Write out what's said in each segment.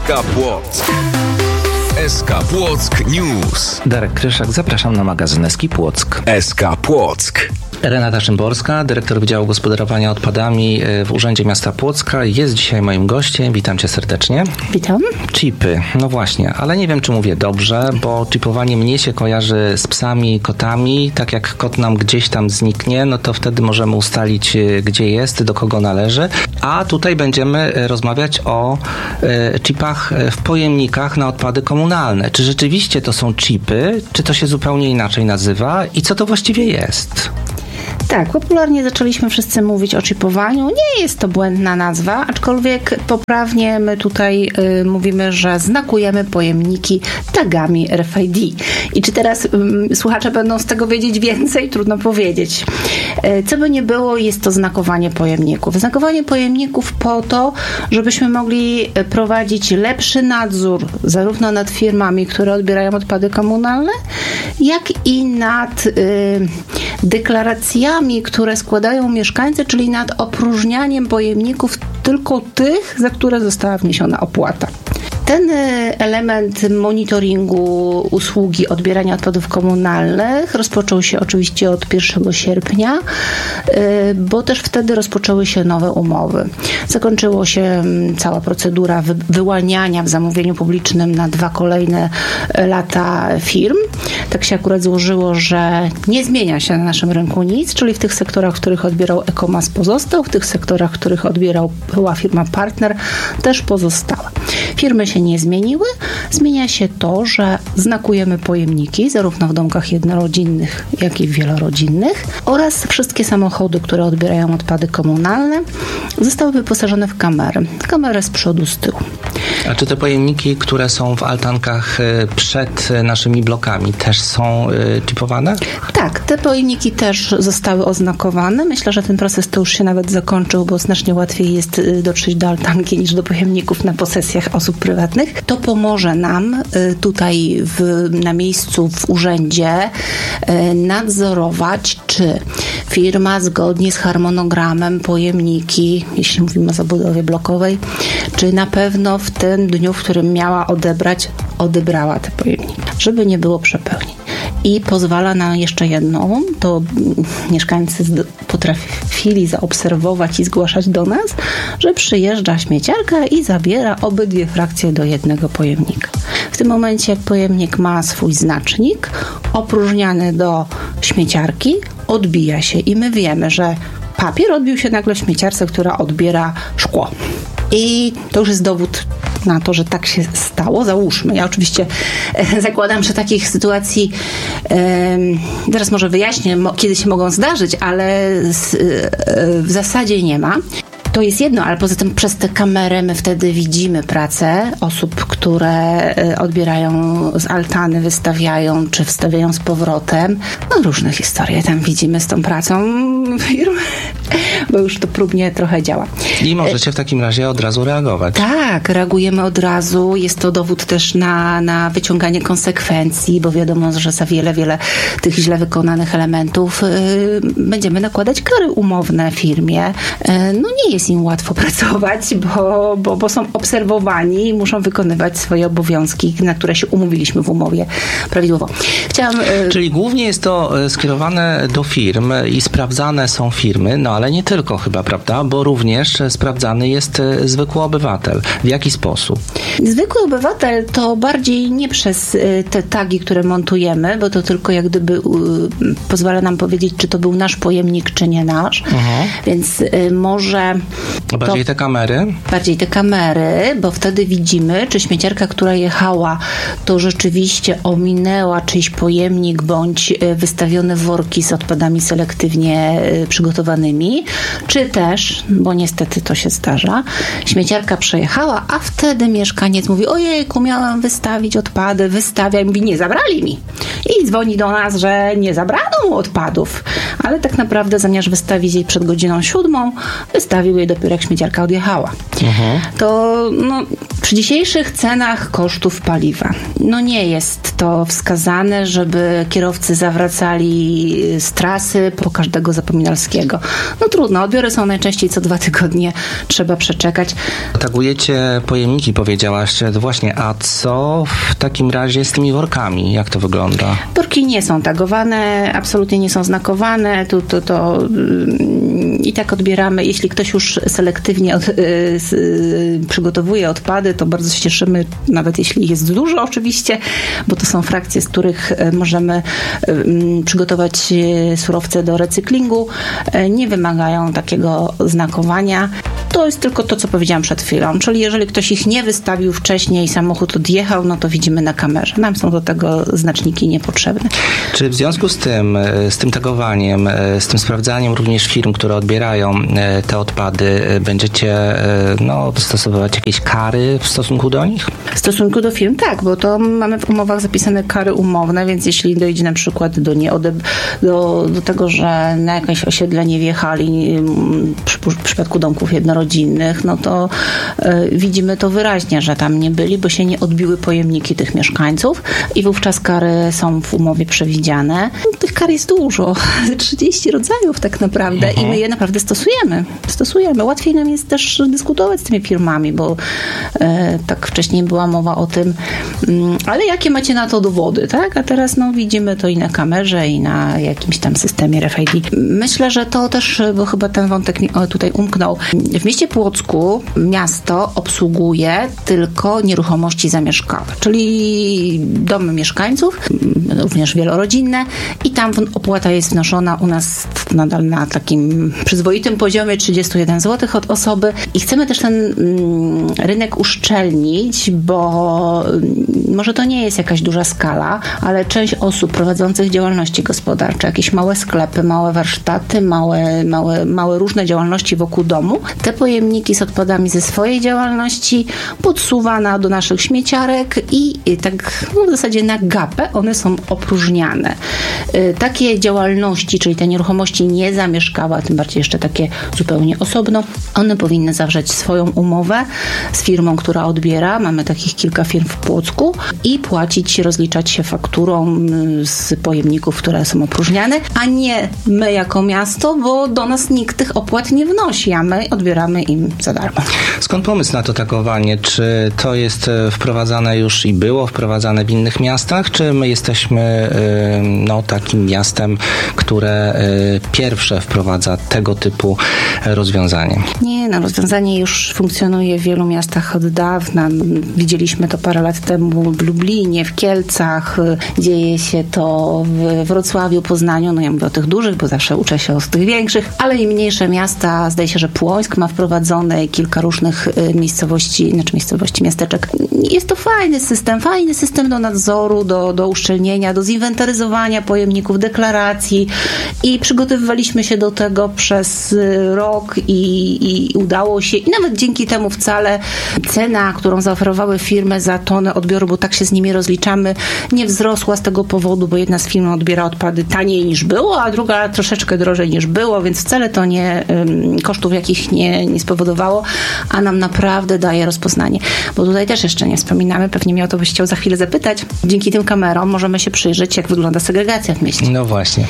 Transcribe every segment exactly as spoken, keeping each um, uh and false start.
K Płock. S K Płock News. Darek Kryszak, zapraszam na magazyn S K Płock. S K Płock. Renata Szymborska, dyrektor Wydziału Gospodarowania Odpadami w Urzędzie Miasta Płocka, jest dzisiaj moim gościem. Witam cię serdecznie. Witam. Chipy, no właśnie, ale nie wiem, czy mówię dobrze, bo chipowanie mnie się kojarzy z psami, kotami. Tak jak kot nam gdzieś tam zniknie, no to wtedy możemy ustalić, gdzie jest, do kogo należy. A tutaj będziemy rozmawiać o e, chipach w pojemnikach na odpady komunalne. Czy rzeczywiście to są chipy, czy to się zupełnie inaczej nazywa i co to właściwie jest? Tak, popularnie zaczęliśmy wszyscy mówić o chipowaniu. Nie jest to błędna nazwa, aczkolwiek poprawnie my tutaj y, mówimy, że znakujemy pojemniki tagami R F I D. I czy teraz y, słuchacze będą z tego wiedzieć więcej? Trudno powiedzieć. Y, co by nie było, jest to znakowanie pojemników. Znakowanie pojemników po to, żebyśmy mogli prowadzić lepszy nadzór zarówno nad firmami, które odbierają odpady komunalne, jak i nad y, deklaracjami, które składają mieszkańcy, czyli nad opróżnianiem pojemników tylko tych, za które została wniesiona opłata. Ten element monitoringu usługi odbierania odpadów komunalnych rozpoczął się oczywiście od pierwszego sierpnia, bo też wtedy rozpoczęły się nowe umowy. Zakończyło się cała procedura wy- wyłaniania w zamówieniu publicznym na dwa kolejne lata firm. Tak się akurat złożyło, że nie zmienia się na naszym rynku nic, czyli w tych sektorach, w których odbierał Ekomas, pozostał, w tych sektorach, w których odbierał była firma partner, też pozostała. Firmy się nie zmieniły. Zmienia się to, że znakujemy pojemniki zarówno w domkach jednorodzinnych, jak i wielorodzinnych oraz wszystkie samochody, które odbierają odpady komunalne, zostały wyposażone w kamery. Kamery z przodu, z tyłu. A czy te pojemniki, które są w altankach przed naszymi blokami, też są chipowane? Tak, te pojemniki też zostały oznakowane. Myślę, że ten proces to już się nawet zakończył, bo znacznie łatwiej jest dotrzeć do altanki niż do pojemników na posesjach osób prywatnych. To pomoże nam tutaj w, na miejscu w urzędzie nadzorować, czy firma zgodnie z harmonogramem pojemniki, jeśli mówimy o zabudowie blokowej, czy na pewno w tym dniu, w którym miała odebrać, odebrała te pojemniki, żeby nie było przepełnień. I pozwala na jeszcze jedną, to mieszkańcy potrafili zaobserwować i zgłaszać do nas, że przyjeżdża śmieciarka i zabiera obydwie frakcje do jednego pojemnika. W tym momencie, jak pojemnik ma swój znacznik, opróżniany do śmieciarki, odbija się i my wiemy, że papier odbił się nagle w śmieciarce, która odbiera szkło. I to już jest dowód na to, że tak się stało. Załóżmy. Ja oczywiście e, zakładam, że takich sytuacji e, teraz może wyjaśnię, mo, kiedy się mogą zdarzyć, ale z, e, w zasadzie nie ma. To jest jedno, ale poza tym przez tę kamerę my wtedy widzimy pracę osób, które odbierają z altany, wystawiają, czy wstawiają z powrotem. No różne historie tam widzimy z tą pracą firm, bo już to próbnie trochę działa. I możecie w takim razie od razu reagować. Tak, reagujemy od razu. Jest to dowód też na, na wyciąganie konsekwencji, bo wiadomo, że za wiele, wiele tych źle wykonanych elementów yy, będziemy nakładać kary umowne firmie. Yy, no nie jest im łatwo pracować, bo, bo, bo są obserwowani i muszą wykonywać swoje obowiązki, na które się umówiliśmy w umowie prawidłowo. Chciałam... Yy... Czyli głównie jest to skierowane do firm i sprawdzane są firmy, no ale nie tylko chyba, prawda? Bo również sprawdzany jest zwykły obywatel. W jaki sposób? Zwykły obywatel to bardziej nie przez te tagi, które montujemy, bo to tylko jak gdyby pozwala nam powiedzieć, czy to był nasz pojemnik, czy nie nasz. Mhm. Więc może... Bardziej te kamery? Bardziej te kamery, bo wtedy widzimy, czy śmieciarka, która jechała, to rzeczywiście ominęła czyjś pojemnik, bądź wystawione worki z odpadami selektywnie przygotowanymi, czy też, bo niestety to się zdarza, śmieciarka przejechała, a wtedy mieszkaniec mówi: ojejku, miałam wystawić odpady, wystawiam, mówi: nie zabrali mi. I dzwoni do nas, że nie zabrano mu odpadów, ale tak naprawdę zamiast wystawić jej przed godziną siódmą, wystawił jej dopiero jak śmieciarka odjechała. Mhm. To no, Przy dzisiejszych cenach kosztów paliwa, no nie jest to wskazane, żeby kierowcy zawracali z trasy po każdego Zapominalskiego. No trudno, odbiory są najczęściej co dwa tygodnie, trzeba przeczekać. Tagujecie pojemniki, powiedziałaś. Właśnie, a co w takim razie z tymi workami? Jak to wygląda? Worki nie są tagowane, absolutnie nie są znakowane. Tu, to, to i tak odbieramy. Jeśli ktoś już selektywnie od, y, y, przygotowuje odpady, to bardzo się cieszymy, nawet jeśli jest dużo oczywiście, bo to są frakcje, z których możemy y, przygotować surowce do recyklingu. Y, nie wymagają takiego znakowania. To jest tylko to, co powiedziałam przed chwilą. Czyli jeżeli ktoś ich nie wystawił wcześniej, samochód odjechał, no to widzimy na kamerze. Nam są do tego znaczniki niepotrzebne. Czy w związku z tym, z tym tagowaniem, z tym sprawdzaniem również firm, które odbierają te odpady, będziecie no, stosować jakieś kary w stosunku do nich? W stosunku do firm tak, bo to mamy w umowach zapisane kary umowne, więc jeśli dojdzie na przykład do, nieodeb- do, do tego, że na jakieś osiedle nie wjechali przy, w przypadku domków jednorodzinnych, no to y, widzimy to wyraźnie, że tam nie byli, bo się nie odbiły pojemniki tych mieszkańców i wówczas kary są w umowie przewidziane. Tych kar jest dużo, trzydzieści rodzajów tak naprawdę mhm. i my je naprawdę stosujemy. Stosujemy. Łatwiej nam jest też dyskutować z tymi firmami, bo y, tak wcześniej była mowa o tym, y, ale jakie macie na to dowody, tak? A teraz no widzimy to i na kamerze, i na jakimś tam systemie R F I D. Myślę, że to też, bo chyba ten wątek mi tutaj umknął. W mieście Płocku miasto obsługuje tylko nieruchomości zamieszkałe, czyli domy mieszkańców, również wielorodzinne i tam opłata jest wnoszona u nas nadal na takim przyzwoitym poziomie trzydzieści jeden złotych od osoby i chcemy też ten mm, rynek uszczelnić, bo może to nie jest jakaś duża skala, ale część osób prowadzących działalności gospodarcze, jakieś małe sklepy, małe warsztaty, małe, małe, małe różne działalności wokół domu, te pojemniki z odpadami ze swojej działalności podsuwa do naszych śmieciarek i, i tak no w zasadzie na gapę one są opróżniane. Y, takie działalności, czyli te nieruchomości niezamieszkałe, a tym bardziej jeszcze takie zupełnie osobno, one powinny zawrzeć swoją umowę z firmą, która odbiera. Mamy takich kilka firm w Płocku i płacić, rozliczać się fakturą z pojemników, które są opróżniane, a nie my jako miasto, bo do nas nikt tych opłat nie wnosi, a my odbieramy im za darmo. Skąd pomysł na to tagowanie? Czy to jest wprowadzane już i było wprowadzane w innych miastach, czy my jesteśmy no, takim miastem, które pierwsze wprowadza tego typu rozwiązanie? Nie, no rozwiązanie już funkcjonuje w wielu miastach od dawna. Widzieliśmy to parę lat temu w Lublinie, w Kielcach, dzieje się to w Wrocławiu, Poznaniu, no ja mówię o tych dużych, bo zawsze uczę się od tych większych, ale i mniejsze miasta, zdaje się, że Płońsk ma wprowadzone kilka różnych miejscowości, znaczy miejscowości, miasteczek. Jest to fajny system, fajny system do nadzoru, do, do uszczelnienia, do zinwentaryzowania pojemników, deklaracji i przygotowywaliśmy się do tego przez rok i, i udało się i nawet dzięki temu wcale cena, którą zaoferowały firmy za tonę odbioru, bo tak się z nimi rozliczamy, nie wzrosła z tego powodu, bo jedna z firm odbiera odpady taniej niż było, a druga troszeczkę drożej niż było, więc wcale to nie kosztów jakich nie, nie spowodowało, a nam naprawdę daje rozpoznanie. Bo tutaj też jeszcze nie wspominamy, pewnie mnie o to byś chciał za chwilę zapytać. Dzięki tym kamerom możemy się przyjrzeć, jak wygląda segregacja w mieście. No właśnie.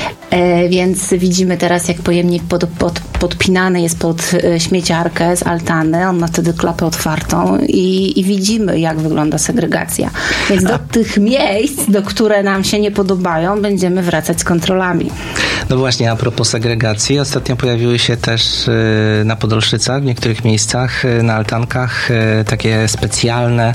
E, więc widzimy teraz, jak pojemnik pod, pod, podpinany jest pod śmieciarkę z altany, on ma wtedy klapę otwartą i, i widzimy, jak wygląda segregacja. Więc do A. tych miejsc, do które nam się nie podobają, będziemy wracać z kontrolami. No właśnie, a propos segregacji, ostatnio pojawiły się też na Podolszycach, w niektórych miejscach, na altankach takie specjalne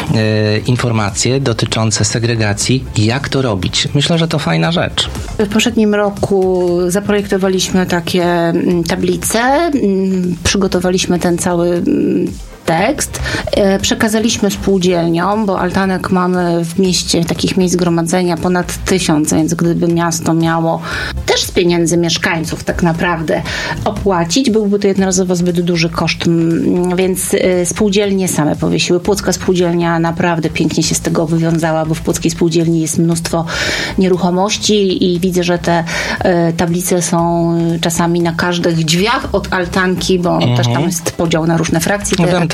informacje dotyczące segregacji. Jak to robić? Myślę, że to fajna rzecz. W poprzednim roku zaprojektowaliśmy takie tablice, przygotowaliśmy ten cały tekst, przekazaliśmy spółdzielniom, bo altanek mamy w mieście, takich miejsc zgromadzenia ponad tysiąc, więc gdyby miasto miało też z pieniędzy mieszkańców tak naprawdę opłacić, byłby to jednorazowo zbyt duży koszt, więc spółdzielnie same powiesiły. Płocka spółdzielnia naprawdę pięknie się z tego wywiązała, bo w Płockiej spółdzielni jest mnóstwo nieruchomości i widzę, że te tablice są czasami na każdych drzwiach od altanki, bo mhm. też tam jest podział na różne frakcje. Te,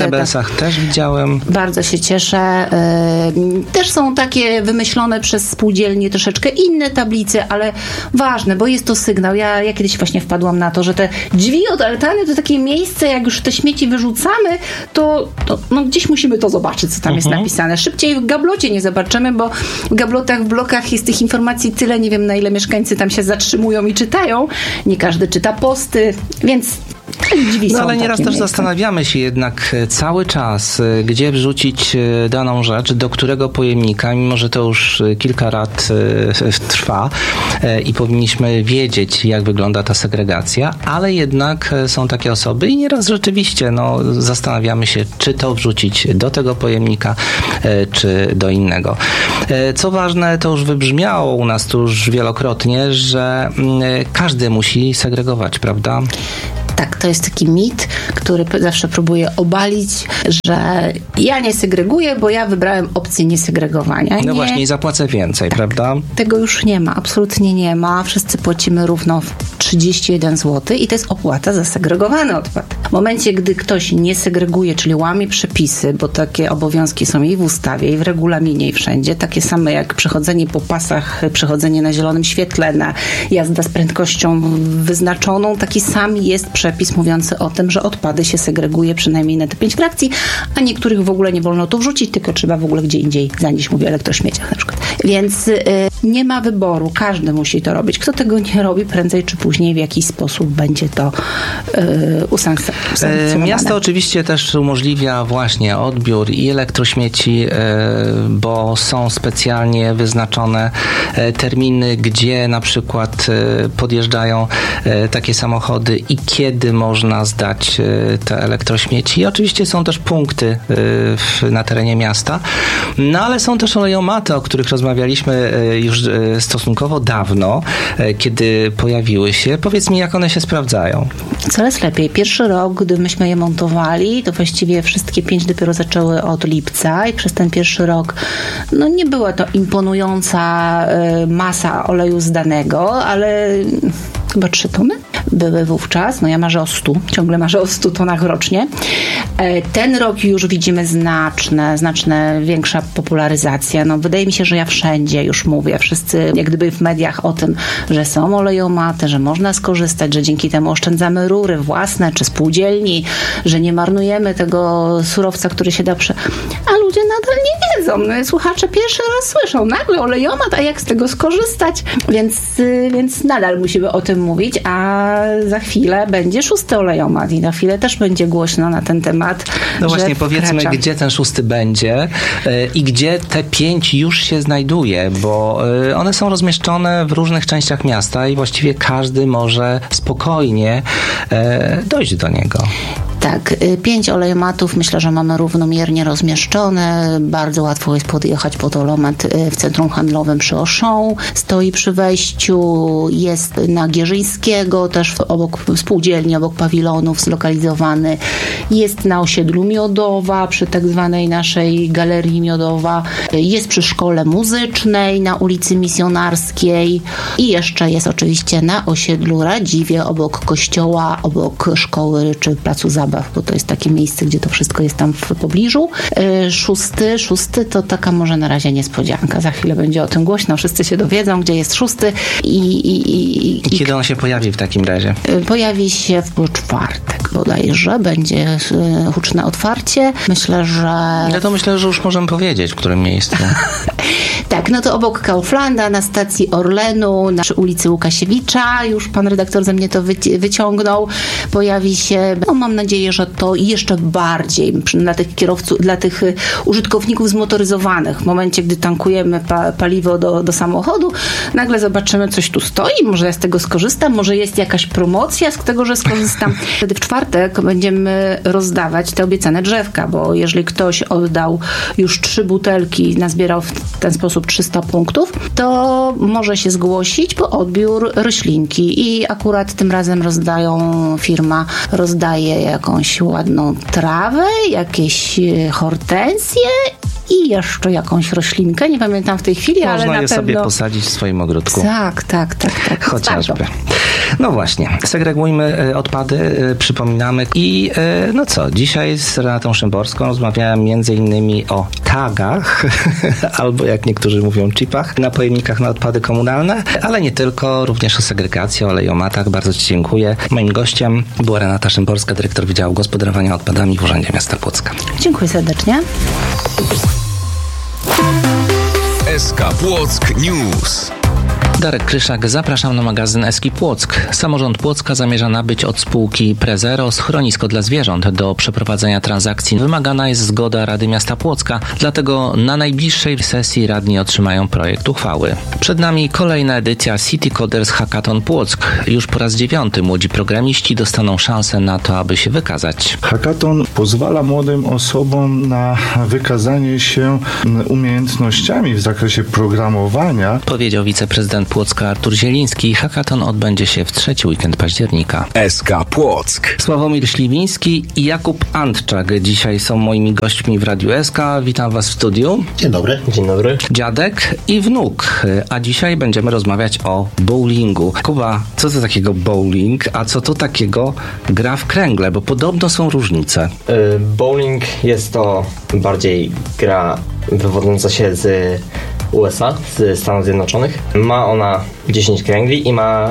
C B S-ach tak. też widziałem. Bardzo się cieszę. Też są takie wymyślone przez spółdzielnie troszeczkę inne tablice, ale ważne, bo jest to sygnał. Ja, ja kiedyś właśnie wpadłam na to, że te drzwi od altany to takie miejsce, jak już te śmieci wyrzucamy, to, to no gdzieś musimy to zobaczyć, co tam uh-huh. jest napisane. Szybciej w gablocie nie zobaczymy, bo w gablotach, w blokach jest tych informacji tyle, nie wiem na ile mieszkańcy tam się zatrzymują i czytają. Nie każdy czyta posty, więc drzwi no są ale nieraz też miejsce. zastanawiamy się jednak cały czas, gdzie wrzucić daną rzecz, do którego pojemnika, mimo że to już kilka lat trwa i powinniśmy wiedzieć, jak wygląda ta segregacja, ale jednak są takie osoby i nieraz rzeczywiście no, zastanawiamy się, czy to wrzucić do tego pojemnika, czy do innego. Co ważne, to już wybrzmiało u nas tu już wielokrotnie, że każdy musi segregować, prawda? Tak, to jest taki mit, który zawsze próbuję obalić, że ja nie segreguję, bo ja wybrałem opcję niesegregowania. No nie. właśnie, i zapłacę więcej, tak, prawda? Tego już nie ma, absolutnie nie ma. Wszyscy płacimy równo trzydzieści jeden złotych i to jest opłata za segregowany odpad. W momencie, gdy ktoś nie segreguje, czyli łamie przepisy, bo takie obowiązki są i w ustawie, i w regulaminie, i wszędzie, takie same jak przechodzenie po pasach, przechodzenie na zielonym świetle, na jazda z prędkością wyznaczoną, taki sam jest przepis mówiący o tym, że odpady się segreguje przynajmniej na te pięć frakcji, a niektórych w ogóle nie wolno tu wrzucić, tylko trzeba w ogóle gdzie indziej zanieść, mówię o elektrośmieciach na przykład. Więc y, nie ma wyboru, każdy musi to robić. Kto tego nie robi, prędzej czy później w jakiś sposób będzie to y, usankcjonowane. Miasto oczywiście też umożliwia właśnie odbiór i elektrośmieci, y, bo są specjalnie wyznaczone y, terminy, gdzie na przykład y, podjeżdżają y, takie samochody i kiedy można zdać y, te elektrośmieci. I oczywiście są też punkty y, w, na terenie miasta. No ale są też olejomaty, o których rozmawialiśmy y, już y, stosunkowo dawno, y, kiedy pojawiły się. Powiedz mi, jak one się sprawdzają? Coraz lepiej. Pierwszy rok, gdy myśmy je montowali, to właściwie wszystkie pięć dopiero zaczęły od lipca i przez ten pierwszy rok no nie była to imponująca y, masa oleju zdanego, ale chyba trzy tony były wówczas. No ja marzę o stu, ciągle marzę o stu tonach rocznie. Ten rok już widzimy znaczne, znaczne większa popularyzacja. No wydaje mi się, że ja wszędzie już mówię, wszyscy jak gdyby w mediach o tym, że są olejomaty, że można skorzystać, że dzięki temu oszczędzamy rury własne czy spółdzielni, że nie marnujemy tego surowca, który się da prze... A ludzie nadal nie wiedzą. No, słuchacze pierwszy raz słyszą nagle olejomat, a jak z tego skorzystać? Więc, więc nadal musimy o tym mówić, a za chwilę będzie szósty olejomat i na chwilę też będzie głośno na ten temat. No właśnie, wkracza. powiedzmy, gdzie ten szósty będzie yy, i gdzie te pięć już się znajduje, bo yy, one są rozmieszczone w różnych częściach miasta i właściwie każdy może spokojnie yy, dojść do niego. Tak, pięć olejomatów myślę, że mamy równomiernie rozmieszczone. Bardzo łatwo jest podjechać pod olejomat w centrum handlowym przy Auchan. Stoi przy wejściu, jest na Gierzyńskiego, też obok spółdzielni, obok pawilonów zlokalizowany. Jest na osiedlu Miodowa, przy tak zwanej naszej Galerii Miodowa. Jest przy szkole muzycznej na ulicy Misjonarskiej i jeszcze jest oczywiście na osiedlu Radziwie, obok kościoła, obok szkoły czy placu zabaw, bo to jest takie miejsce, gdzie to wszystko jest tam w pobliżu. Szósty, szósty to taka może na razie niespodzianka. Za chwilę będzie o tym głośno, wszyscy się dowiedzą, gdzie jest szósty i... i, i, I kiedy on się pojawi w takim razie? Pojawi się w czwartek bodajże, będzie huczne otwarcie. Myślę, że... Ja to myślę, że już możemy powiedzieć, w którym miejscu. Tak, no to obok Kauflanda, na stacji Orlenu, na ulicy Łukasiewicza, już pan redaktor ze mnie to wyci- wyciągnął, pojawi się, no mam nadzieję, że to jeszcze bardziej dla tych kierowców, dla tych użytkowników zmotoryzowanych. W momencie, gdy tankujemy pa- paliwo do, do samochodu, nagle zobaczymy, coś tu stoi, może ja z tego skorzystam, może jest jakaś promocja z tego, że skorzystam. Wtedy w czwartek będziemy rozdawać te obiecane drzewka, bo jeżeli ktoś oddał już trzy butelki, nazbierał w ten sposób trzysta punktów, to może się zgłosić po odbiór roślinki i akurat tym razem rozdają, firma rozdaje jakąś ładną trawę, jakieś hortensje i jeszcze jakąś roślinkę. Nie pamiętam w tej chwili, Można ale na je pewno... sobie posadzić w swoim ogródku. Tak, tak, tak. tak. Chociażby. No właśnie, segregujmy odpady, przypominamy i no co, dzisiaj z Renatą Szymborską rozmawiałem między innymi o tagach, albo jak niektórzy mówią chipach, na pojemnikach na odpady komunalne, ale nie tylko, również o segregacji, o olejomatach. Bardzo Ci dziękuję. Moim gościem była Renata Szymborska, dyrektor Wydziału Gospodarowania Odpadami w Urzędzie Miasta Płocka. Dziękuję serdecznie. S K Płock News. Darek Kryszak, zapraszam na magazyn Eski Płock. Samorząd Płocka zamierza nabyć od spółki Prezero schronisko dla zwierząt. Do przeprowadzenia transakcji wymagana jest zgoda Rady Miasta Płocka, dlatego na najbliższej sesji radni otrzymają projekt uchwały. Przed nami kolejna edycja City Coders Hackathon Płock. Już po raz dziewiąty młodzi programiści dostaną szansę na to, aby się wykazać. Hackathon pozwala młodym osobom na wykazanie się umiejętnościami w zakresie programowania. Powiedział wiceprezydent Płocka Artur Zieliński. Hackathon odbędzie się w trzeci weekend października. S K Płock. Sławomir Śliwiński i Jakub Antczak dzisiaj są moimi gośćmi w Radiu S K. Witam Was w studiu. Dzień dobry. Dzień dobry. Dziadek i wnuk. A dzisiaj będziemy rozmawiać o bowlingu. Kuba, co to takiego bowling, a co to takiego gra w kręgle? Bo podobno są różnice. Yy, bowling jest to bardziej gra wywodząca się z U S A, z Stanów Zjednoczonych. Ma ona dziesięć kręgli i ma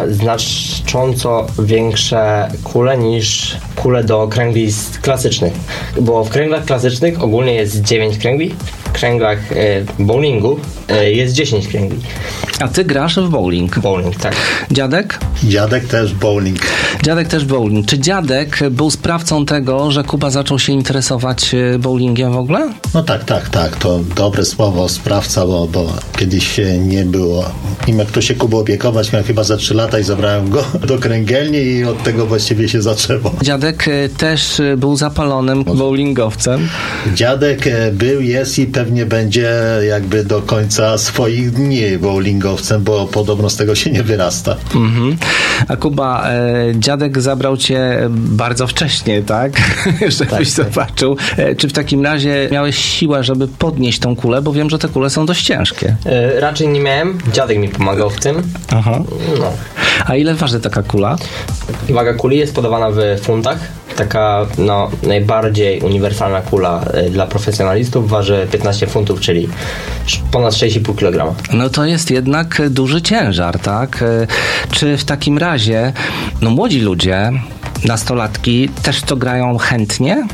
znacząco większe kule niż kule do kręgli klasycznych. Bo w kręglach klasycznych ogólnie jest dziewięć kręgli, w kręglach y, bowlingu y, jest dziesięć kręgli. A ty grasz w bowling? Bowling, tak. Dziadek? Dziadek też bowling. Dziadek też bowling. Czy dziadek był sprawcą tego, że Kuba zaczął się interesować bowlingiem w ogóle? No tak, tak, tak. To dobre słowo sprawca, bo, bo kiedyś nie było. Nim jak to się Kuba opiekować, miał chyba za trzy lata i zabrałem go do kręgielni i od tego właściwie się zaczęło. Dziadek też był zapalonym bowlingowcem. Dziadek był, jest i pewnie będzie jakby do końca swoich dni bowlingowcem, bo podobno z tego się nie wyrasta. Mhm. A Kuba, e, dziadek zabrał cię bardzo wcześnie, tak? Żebyś tak, zobaczył. E, czy w takim razie miałeś siłę, żeby podnieść tą kulę? Bo wiem, że te kule są dość ciężkie. E, raczej nie miałem. Dziadek mi pomagał w tym. Aha. No. A ile waży taka kula? Waga kuli jest podawana w funtach. Taka no, najbardziej uniwersalna kula dla profesjonalistów waży piętnaście funtów, czyli ponad sześć i pół kilograma. No to jest jednak duży ciężar, tak? Czy w takim razie no młodzi ludzie, nastolatki też to grają chętnie?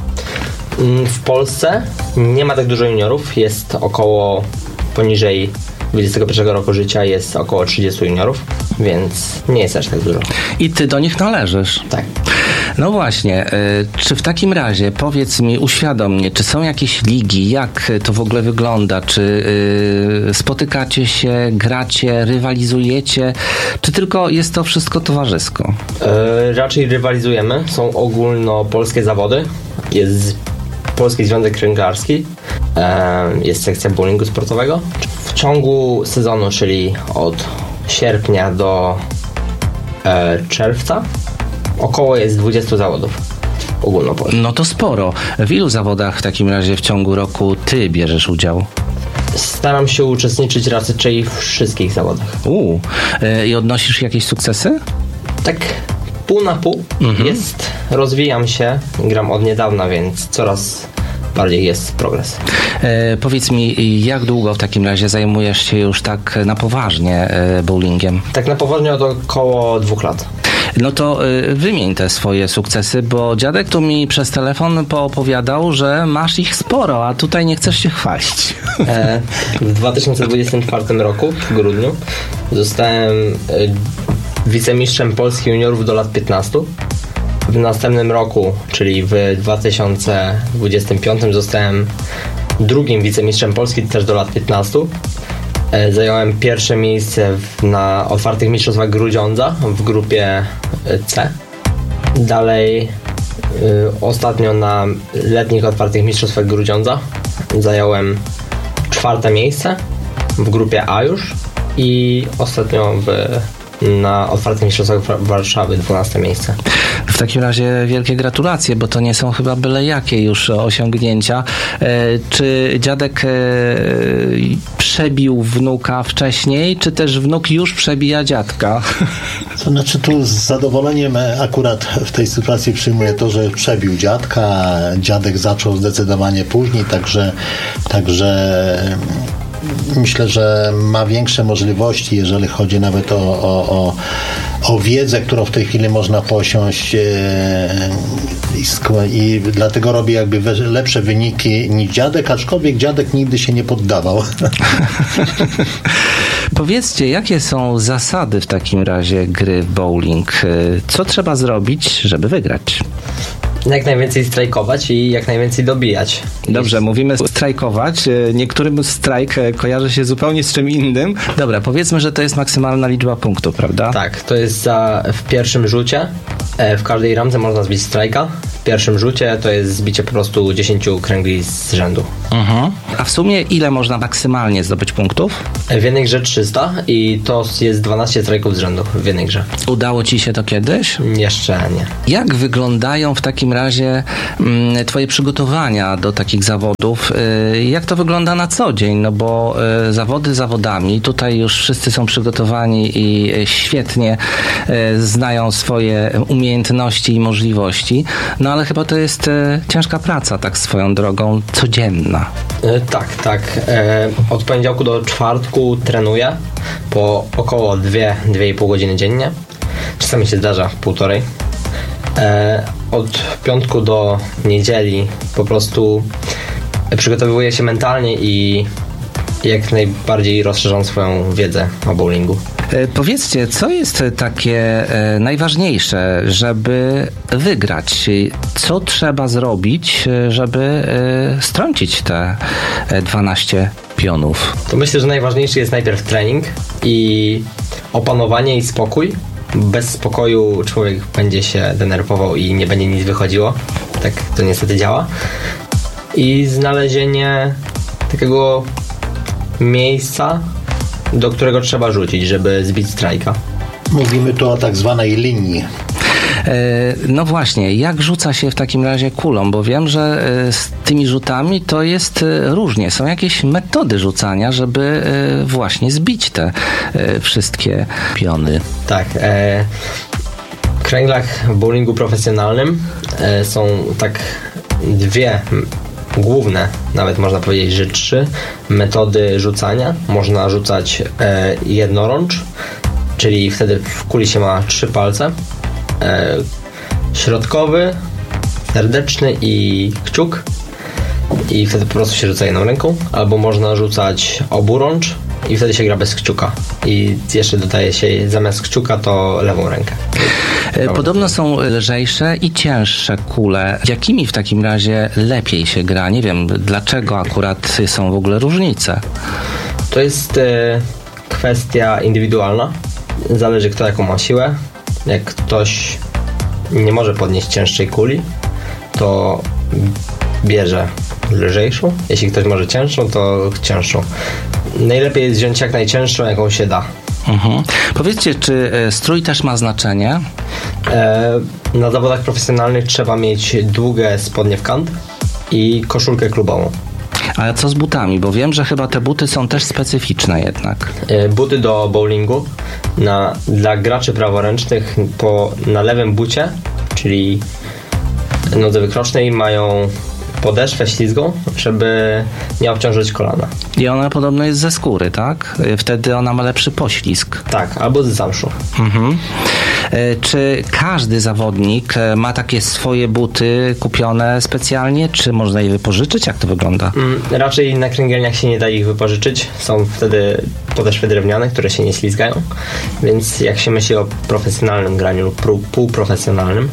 W Polsce nie ma tak dużo juniorów. Jest około poniżej dwudziestego pierwszego roku życia jest około trzydziestu juniorów, więc nie jest aż tak dużo. I ty do nich należysz. Tak. No właśnie, y, czy w takim razie, powiedz mi, uświadom mnie, czy są jakieś ligi, jak to w ogóle wygląda, czy y, spotykacie się, gracie, rywalizujecie, czy tylko jest to wszystko towarzysko? E, raczej rywalizujemy, są ogólnopolskie zawody, jest Polski Związek Kręglarski, e, jest sekcja bowlingu sportowego. W ciągu sezonu, czyli od sierpnia do e, czerwca, około jest dwudziestu zawodów ogólnopolskich. No to sporo. W ilu zawodach w takim razie w ciągu roku ty bierzesz udział? Staram się uczestniczyć raczej w wszystkich zawodach. Uuu. Y, I odnosisz jakieś sukcesy? Tak pół na pół mhm. jest, rozwijam się, gram od niedawna, więc coraz bardziej jest progres. E, powiedz mi, jak długo w takim razie zajmujesz się już tak na poważnie e, bowlingiem? Tak na poważnie od około dwóch lat. No to y, wymień te swoje sukcesy, bo dziadek tu mi przez telefon poopowiadał, że masz ich sporo, a tutaj nie chcesz się chwalić. E, w dwa tysiące dwudziestym czwartym roku, w grudniu, zostałem y, wicemistrzem Polski juniorów do lat piętnastu. W następnym roku, czyli w dwa tysiące dwudziestym piątym, zostałem drugim wicemistrzem Polski też do lat piętnastu. Zająłem pierwsze miejsce w, na otwartych mistrzostwach Grudziądza w grupie C. Dalej y, ostatnio na letnich otwartych mistrzostwach Grudziądza zająłem czwarte miejsce w grupie A już i ostatnio w, na otwartych mistrzostwach Warszawy dwunaste miejsce. W takim razie wielkie gratulacje, bo to nie są chyba byle jakie już osiągnięcia. E, czy dziadek e, przebił wnuka wcześniej, czy też wnuk już przebija dziadka? To znaczy tu z zadowoleniem akurat w tej sytuacji przyjmuję to, że przebił dziadka, a dziadek zaczął zdecydowanie później, także, także myślę, że ma większe możliwości, jeżeli chodzi nawet o, o, o, o wiedzę, którą w tej chwili można posiąść e, i, i dlatego robi jakby lepsze wyniki niż dziadek, aczkolwiek dziadek nigdy się nie poddawał. Powiedzcie, jakie są zasady w takim razie gry w bowling? Co trzeba zrobić, żeby wygrać? Jak najwięcej strajkować i jak najwięcej dobijać. Dobrze, mówimy strajkować. Niektórym strajk kojarzy się zupełnie z czym innym. Dobra, powiedzmy, że to jest maksymalna liczba punktów, prawda? Tak, to jest za w pierwszym rzucie. W każdej ramce można zbić strajka. W pierwszym rzucie to jest zbicie po prostu dziesięciu kręgli z rzędu. Mhm. A w sumie ile można maksymalnie zdobyć punktów? W jednej grze trzysta i to jest dwanaście strajków z rzędu w jednej grze. Udało ci się to kiedyś? Jeszcze nie. Jak wyglądają w takim razie mm, twoje przygotowania do takich zawodów? Y, jak to wygląda na co dzień? No bo y, zawody zawodami, tutaj już wszyscy są przygotowani i y, świetnie y, znają swoje umiejętności i możliwości, no ale chyba to jest y, ciężka praca, tak swoją drogą, codzienna. E, tak, tak. E, od poniedziałku do czwartku trenuję po około dwie do dwóch i pół godziny dziennie. Czasami się zdarza półtorej. E, od piątku do niedzieli po prostu przygotowuję się mentalnie i jak najbardziej rozszerzam swoją wiedzę o bowlingu. E, powiedzcie, co jest takie e, najważniejsze, żeby wygrać? Co trzeba zrobić, żeby e, strącić te e, dwanaście pionów? To myślę, że najważniejszy jest najpierw trening i opanowanie i spokój. Bez spokoju człowiek będzie się denerwował i nie będzie nic wychodziło. Tak to niestety działa. I znalezienie takiego miejsca, do którego trzeba rzucić, żeby zbić strajka. Mówimy tu o tak zwanej linii. No właśnie, jak rzuca się w takim razie kulą? Bo wiem, że z tymi rzutami to jest różnie. Są jakieś metody rzucania, żeby właśnie zbić te wszystkie piony. Tak. E, w kręglach w bowlingu profesjonalnym e, są tak dwie główne, nawet można powiedzieć, że trzy metody rzucania. Można rzucać e, jednorącz, czyli wtedy w kuli się ma trzy palce. E, środkowy, serdeczny i kciuk. I wtedy po prostu się rzuca jedną ręką. Albo można rzucać oburącz i wtedy się gra bez kciuka. I jeszcze dodaje się zamiast kciuka to lewą rękę. Podobno są lżejsze i cięższe kule. Jakimi w takim razie lepiej się gra? Nie wiem, dlaczego akurat są w ogóle różnice. To jest e, kwestia indywidualna. Zależy kto jaką ma siłę. Jak ktoś nie może podnieść cięższej kuli, to bierze lżejszą. Jeśli ktoś może cięższą, to cięższą. Najlepiej jest wziąć jak najcięższą, jaką się da. Mhm. Powiedzcie, czy strój też ma znaczenie? E, na zawodach profesjonalnych trzeba mieć długie spodnie w kant i koszulkę klubową. Ale co z butami? Bo wiem, że chyba te buty są też specyficzne jednak. E, buty do bowlingu na, dla graczy praworęcznych po, na lewym bucie, czyli nodze wykrocznej, mają podeszwę ślizgą, żeby nie obciążyć kolana. I ona podobno jest ze skóry, tak? Wtedy ona ma lepszy poślizg. Tak, albo z zamszu. Mhm. E, czy każdy zawodnik ma takie swoje buty kupione specjalnie, czy można je wypożyczyć? Jak to wygląda? Mm, raczej na kręgielniach się nie da ich wypożyczyć. Są wtedy podeszwy drewniane, które się nie ślizgają, więc jak się myśli o profesjonalnym graniu lub półprofesjonalnym,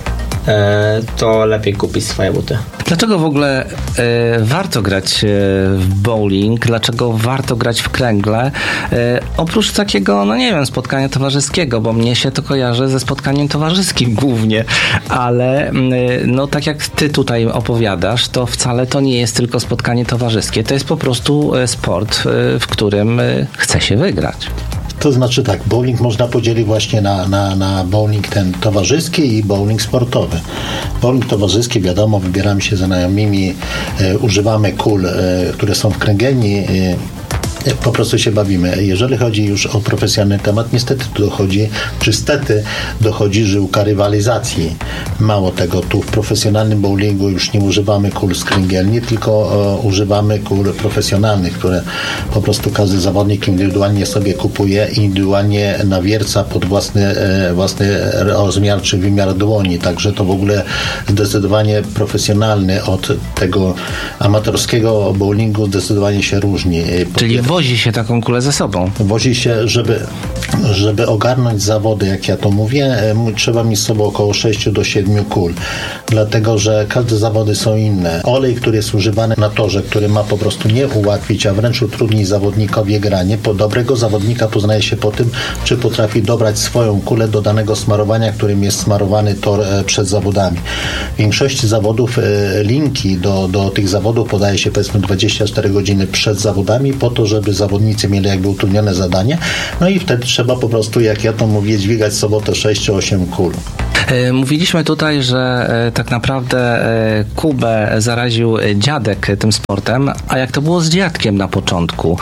to lepiej kupić swoje buty. Dlaczego w ogóle e, warto grać e, w bowling? Dlaczego warto grać w kręgle? E, oprócz takiego, no nie wiem, spotkania towarzyskiego, bo mnie się to kojarzy ze spotkaniem towarzyskim głównie, ale e, no tak jak ty tutaj opowiadasz, to wcale to nie jest tylko spotkanie towarzyskie. To jest po prostu sport, e, w którym e, chce się wygrać. To znaczy tak, bowling można podzielić właśnie na, na, na bowling ten towarzyski i bowling sportowy. Bowling towarzyski, wiadomo, wybieramy się ze znajomymi, e, używamy kul, e, które są w kręgielni, e, po prostu się bawimy. Jeżeli chodzi już o profesjonalny temat, niestety tu dochodzi, czy stety dochodzi żyłka rywalizacji. Mało tego, tu w profesjonalnym bowlingu już nie używamy kul z kręgielni, tylko e, używamy kul profesjonalnych, które po prostu każdy zawodnik indywidualnie sobie kupuje i indywidualnie nawierca pod własny, e, własny rozmiar czy wymiar dłoni. Także to w ogóle zdecydowanie profesjonalny od tego amatorskiego bowlingu zdecydowanie się różni. Czyli wozi się taką kulę ze sobą. Wozi się, żeby, żeby ogarnąć zawody, jak ja to mówię, trzeba mieć z sobą około sześć do siedmiu kul. Dlatego, że każde zawody są inne. Olej, który jest używany na torze, który ma po prostu nie ułatwić, a wręcz utrudnić zawodnikowi granie. Po dobrego zawodnika poznaje się po tym, czy potrafi dobrać swoją kulę do danego smarowania, którym jest smarowany tor przed zawodami. W większości zawodów linki do, do tych zawodów podaje się powiedzmy dwadzieścia cztery godziny przed zawodami, po to, żeby zawodnicy mieli jakby utrudnione zadanie. No i wtedy trzeba po prostu, jak ja to mówię, dźwigać w sobotę sześć czy osiem kul. Mówiliśmy tutaj, że tak naprawdę Kubę zaraził dziadek tym sportem, a jak to było z dziadkiem na początku?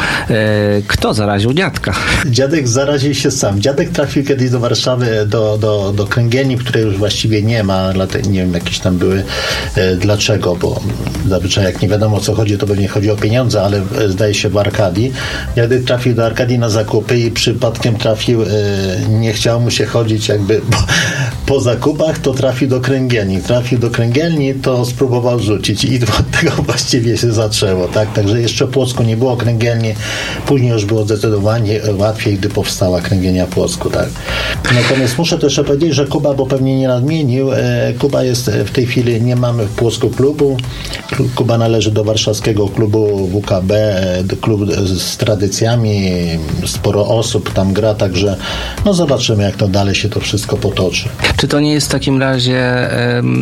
Kto zaraził dziadka? Dziadek zaraził się sam. Dziadek trafił kiedyś do Warszawy, do, do, do kręgielni, której już właściwie nie ma, nie wiem, jakieś tam były. Dlaczego? Bo zazwyczaj jak nie wiadomo o co chodzi, to pewnie chodzi o pieniądze, ale zdaje się w Arkadii. Dziadek trafił do Arkadii na zakupy i przypadkiem trafił, nie chciało mu się chodzić jakby po, po zakupach, to trafił do kręgielni. Trafił do kręgielni, to spróbował rzucić i od tego właściwie się zaczęło. Tak? Także jeszcze w Płocku nie było kręgielni, później już było zdecydowanie łatwiej, gdy powstała kręgielnia w Płocku. Tak? Natomiast muszę też powiedzieć, że Kuba, bo pewnie nie nadmienił, Kuba jest w tej chwili, nie mamy w Płocku klubu. Kuba należy do warszawskiego klubu W K B, klub z tradycjami, sporo osób tam gra, także no zobaczymy, jak to dalej się to wszystko potoczy. Czy to nie jest w takim razie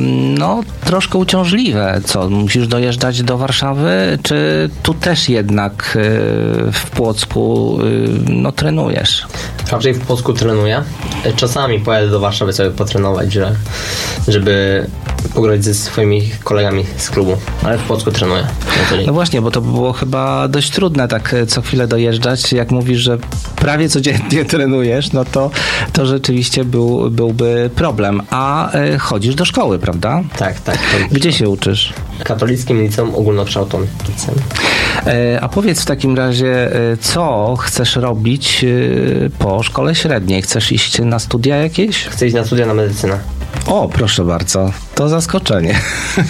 no troszkę uciążliwe? Co, musisz dojeżdżać do Warszawy, czy tu też jednak w Płocku no trenujesz? Raczej w Płocku trenuję. Czasami pojadę do Warszawy sobie potrenować, że, żeby pograć ze swoimi kolegami z klubu, ale w Płocku trenuję. No właśnie, bo to było chyba dość trudne tak co chwilę dojeżdżać. Jak mówisz, że prawie codziennie trenujesz, no to, to rzeczywiście był, byłby problem. A y, chodzisz do szkoły, prawda? Tak, tak. Gdzie się uczysz? Katolickim Liceum Ogólnokształcącym. Y, a powiedz w takim razie, y, co chcesz robić y, po szkole średniej? Chcesz iść na studia jakieś? Chcę iść na studia na medycynę. O, proszę bardzo, to zaskoczenie.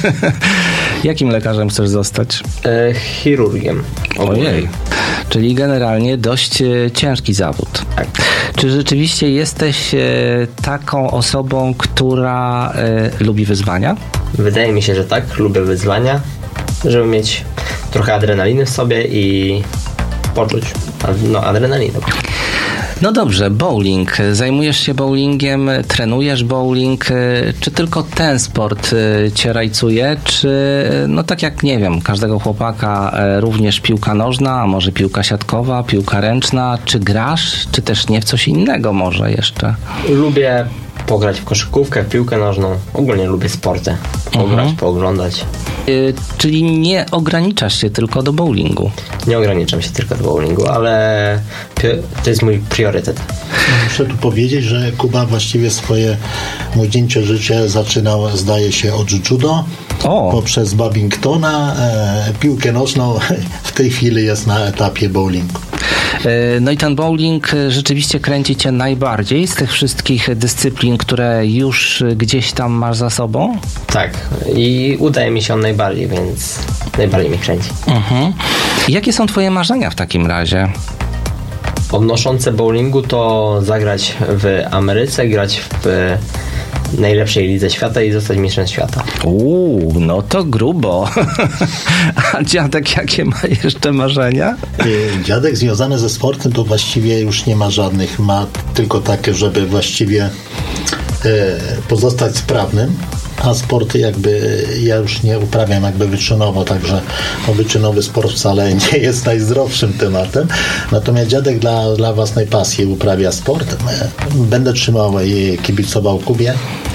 Jakim lekarzem chcesz zostać? E, chirurgiem. Ojej, czyli generalnie dość e, ciężki zawód. Tak. Czy rzeczywiście jesteś e, taką osobą, która e, lubi wyzwania? Wydaje mi się, że tak. Lubię wyzwania, żeby mieć trochę adrenaliny w sobie i poczuć no, adrenalinę. No dobrze, bowling. Zajmujesz się bowlingiem, trenujesz bowling. Czy tylko ten sport cię rajcuje, czy no tak jak, nie wiem, każdego chłopaka również piłka nożna, a może piłka siatkowa, piłka ręczna, czy grasz, czy też nie w coś innego może jeszcze? Lubię pograć w koszykówkę, w piłkę nożną. Ogólnie lubię sporty. Pograć, mhm. pooglądać. Yy, czyli nie ograniczasz się tylko do bowlingu? Nie ograniczam się tylko do bowlingu, ale to jest mój priorytet. Muszę tu powiedzieć, że Kuba właściwie swoje młodzieńcze życie zaczynał, zdaje się, od judo, o. poprzez badmintona, e, piłkę nożną. W tej chwili jest na etapie bowlingu. No i ten bowling rzeczywiście kręci cię najbardziej z tych wszystkich dyscyplin, które już gdzieś tam masz za sobą? Tak. I udaje mi się on najbardziej, więc najbardziej mnie kręci. Mhm. Jakie są twoje marzenia w takim razie? Odnoszące bowlingu to zagrać w Ameryce, grać w najlepszej lidze świata i zostać mistrzem świata. Uuu, no to grubo. A dziadek jakie ma jeszcze marzenia? Dziadek związany ze sportem to właściwie już nie ma żadnych. Ma tylko takie, żeby właściwie pozostać sprawnym, a sporty jakby ja już nie uprawiam jakby wyczynowo, także no, wyczynowy sport wcale nie jest najzdrowszym tematem. Natomiast dziadek dla, dla własnej pasji uprawia sport. Będę trzymał i kibicował Kubie.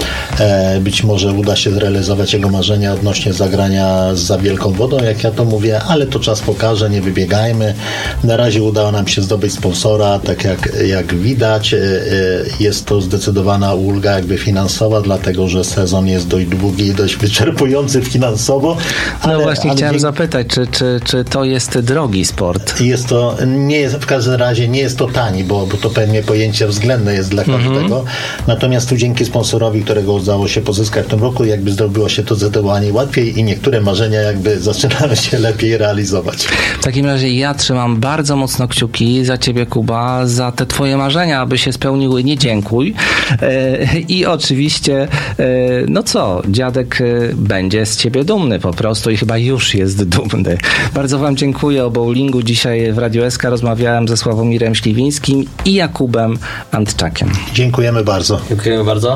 Być może uda się zrealizować jego marzenia odnośnie zagrania za Wielką Wodą, jak ja to mówię, ale to czas pokaże, nie wybiegajmy. Na razie udało nam się zdobyć sponsora, tak jak, jak widać. Jest to zdecydowana ulga jakby finansowa, dlatego że sezon jest dość długi i dość wyczerpujący finansowo. Ale, no właśnie ale chciałem dzięki... zapytać, czy, czy, czy to jest drogi sport? Jest to, nie jest, w każdym razie nie jest to tani, bo, bo to pewnie pojęcie względne jest dla każdego. Mm-hmm. Natomiast tu dzięki sponsorowi, którego udało się pozyskać w tym roku, jakby zrobiło się to zdecydowanie łatwiej i niektóre marzenia jakby zaczynają się lepiej realizować. W takim razie ja trzymam bardzo mocno kciuki za ciebie, Kuba, za te twoje marzenia, aby się spełniły. Nie dziękuj. E, I oczywiście, e, no co, dziadek będzie z ciebie dumny po prostu i chyba już jest dumny. Bardzo wam dziękuję o bowlingu. Dzisiaj w Radiu S K rozmawiałem ze Sławomirem Śliwińskim i Jakubem Antczakiem. Dziękujemy bardzo. Dziękujemy bardzo.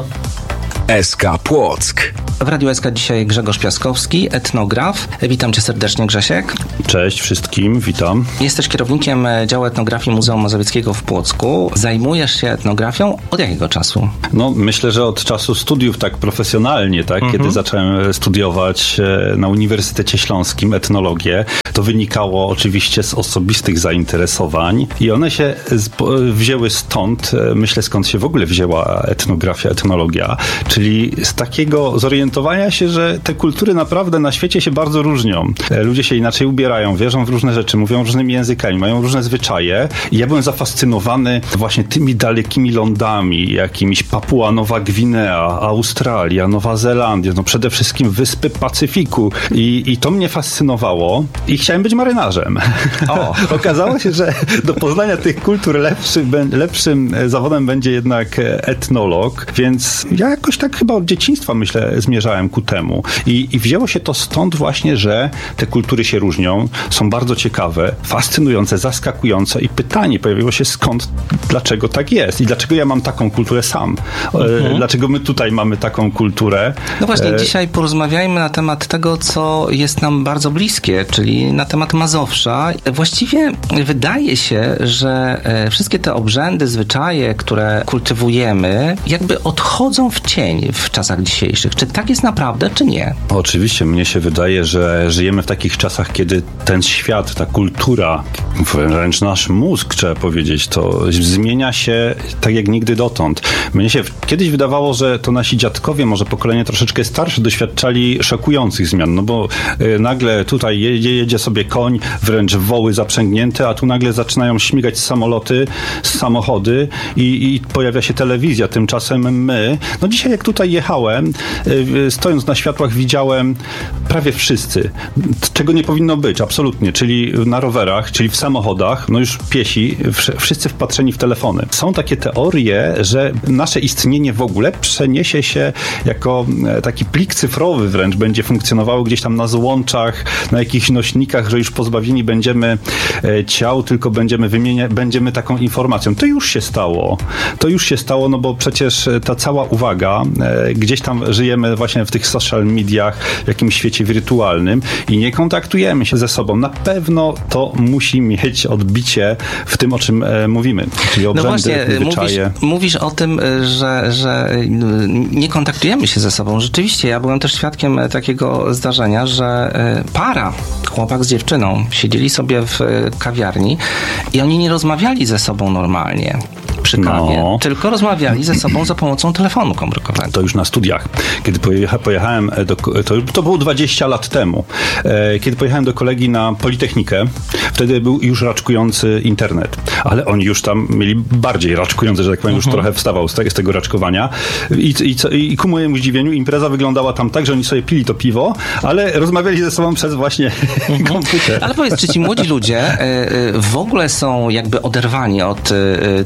S K Płock. W Radiu S K dzisiaj Grzegorz Piaskowski, etnograf. Witam cię serdecznie, Grzesiek. Cześć wszystkim, witam. Jesteś kierownikiem działu etnografii Muzeum Mazowieckiego w Płocku. Zajmujesz się etnografią od jakiego czasu? No, myślę, że od czasu studiów tak profesjonalnie, tak, mhm. kiedy zacząłem studiować na Uniwersytecie Śląskim etnologię. To wynikało oczywiście z osobistych zainteresowań i one się wzięły stąd, myślę, skąd się w ogóle wzięła etnografia, etnologia, czyli z takiego zorientowania się, że te kultury naprawdę na świecie się bardzo różnią. Ludzie się inaczej ubierają, wierzą w różne rzeczy, mówią różnymi językami, mają różne zwyczaje i ja byłem zafascynowany właśnie tymi dalekimi lądami, jakimiś Papua Nowa Gwinea, Australia, Nowa Zelandia, no przede wszystkim wyspy Pacyfiku i, i to mnie fascynowało i chciałem być marynarzem. O. Okazało się, że do poznania tych kultur lepszy, lepszym zawodem będzie jednak etnolog, więc ja jakoś tak chyba od dzieciństwa, myślę, zmierzałem ku temu. I, I wzięło się to stąd właśnie, że te kultury się różnią, są bardzo ciekawe, fascynujące, zaskakujące i pytanie pojawiło się skąd, dlaczego tak jest i dlaczego ja mam taką kulturę sam. Mhm. Dlaczego my tutaj mamy taką kulturę. No właśnie, e... dzisiaj porozmawiajmy na temat tego, co jest nam bardzo bliskie, czyli na temat Mazowsza. Właściwie wydaje się, że wszystkie te obrzędy, zwyczaje, które kultywujemy, jakby odchodzą w cień w czasach dzisiejszych. Czy tak jest naprawdę, czy nie? Oczywiście, mnie się wydaje, że żyjemy w takich czasach, kiedy ten świat, ta kultura, wręcz nasz mózg, trzeba powiedzieć, to zmienia się tak jak nigdy dotąd. Mnie się kiedyś wydawało, że to nasi dziadkowie, może pokolenie troszeczkę starsze, doświadczali szokujących zmian, no bo y, nagle tutaj jedzie, jedzie sobie koń, wręcz woły zaprzęgnięte, a tu nagle zaczynają śmigać samoloty, samochody i, i pojawia się telewizja. Tymczasem my, no dzisiaj jak tutaj jechałem, y, stojąc na światłach widziałem prawie wszyscy, czego nie powinno być, absolutnie, czyli na rowerach, czyli w samochodach, no już piesi, wszyscy wpatrzeni w telefony. Są takie teorie, że nasze istnienie w ogóle przeniesie się jako taki plik cyfrowy wręcz, będzie funkcjonowało gdzieś tam na złączach, na jakichś nośnikach, że już pozbawieni będziemy ciał, tylko będziemy wymieniać, będziemy taką informacją. To już się stało. To już się stało, no bo przecież ta cała uwaga, gdzieś tam żyjemy właśnie w tych social mediach, w jakimś świecie wirtualnym i nie kontaktujemy się ze sobą. Na pewno to musi mieć odbicie w tym, o czym e, mówimy. Czyli obrzędy, no właśnie, zwyczaje. Mówisz, mówisz o tym, że, że nie kontaktujemy się ze sobą. Rzeczywiście, ja byłem też świadkiem takiego zdarzenia, że para, chłopak z dziewczyną, siedzieli sobie w kawiarni i oni nie rozmawiali ze sobą normalnie przy kawie, no. tylko rozmawiali ze sobą za pomocą telefonu komórkowego. To już na studiach. Kiedy pojecha, pojechałem, do, to, to było dwadzieścia lat temu, e, kiedy pojechałem do kolegi na Politechnikę, wtedy był już raczkujący internet, ale oni już tam mieli bardziej raczkujący, że tak powiem, uh-huh. już trochę wstawał z, te, z tego raczkowania I, i, i ku mojemu zdziwieniu impreza wyglądała tam tak, że oni sobie pili to piwo, ale rozmawiali ze sobą przez właśnie uh-huh. komputer. Ale powiedz, czy ci młodzi ludzie y, y, w ogóle są jakby oderwani od y, tych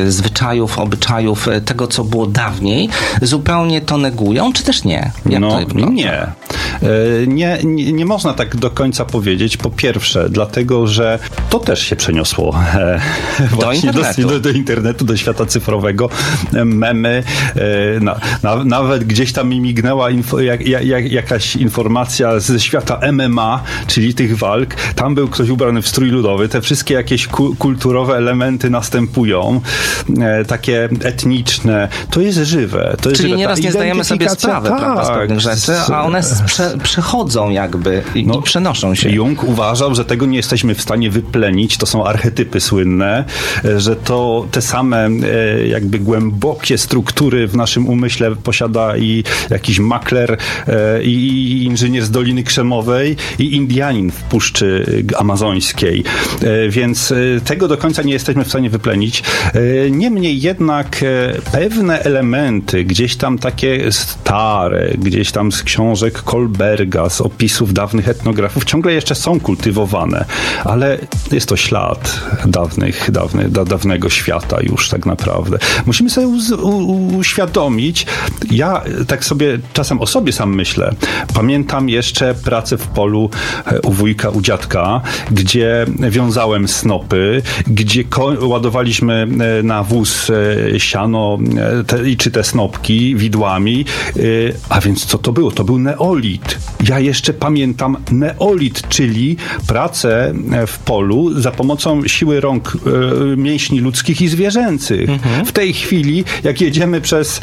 zwyczajów, obyczajów, tego, co było dawniej, zupełnie to negują, czy też nie? Jak no, to wygląda? nie. Nie, nie. Nie można tak do końca powiedzieć. Po pierwsze, dlatego, że to też się przeniosło do właśnie internetu. Do, do internetu, do świata cyfrowego. Memy, na, na, nawet gdzieś tam mi mignęła info, jak, jak, jakaś informacja ze świata M M A, czyli tych walk. Tam był ktoś ubrany w strój ludowy. Te wszystkie jakieś ku, kulturowe elementy następują. Takie etniczne. To jest żywe. To jest Czyli żywe. nieraz nie zdajemy sobie sprawy, tak, prawda, z pewnych rzeczy, a one sprze- przechodzą jakby i, no, i przenoszą się. Jung uważał, że tego nie jesteśmy w stanie wyplenić. To są archetypy słynne, że to te same jakby głębokie struktury w naszym umyśle posiada i jakiś makler, i inżynier z Doliny Krzemowej, i Indianin w Puszczy Amazońskiej. Więc tego do końca nie jesteśmy w stanie wyplenić. Niemniej jednak pewne elementy, gdzieś tam takie stare, gdzieś tam z książek Kolberga, z opisów dawnych etnografów, ciągle jeszcze są kultywowane, ale jest to ślad dawnych, dawny, da, dawnego świata już tak naprawdę. Musimy sobie uz, u, uświadomić, ja tak sobie czasem o sobie sam myślę, pamiętam jeszcze pracę w polu u wujka, u dziadka, gdzie wiązałem snopy, gdzie ko- ładowaliśmy na wóz siano te, czy te snopki widłami, a więc co to było? To był neolit. Ja jeszcze pamiętam neolit, czyli pracę w polu za pomocą siły rąk, e, mięśni ludzkich i zwierzęcych. Mhm. W tej chwili, jak jedziemy przez,